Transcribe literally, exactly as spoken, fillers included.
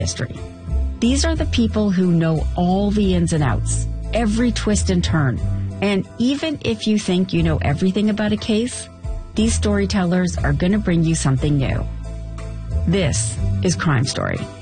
history. These are the people who know all the ins and outs, every twist and turn. And even if you think you know everything about a case, these storytellers are going to bring you something new. This is Crime Story.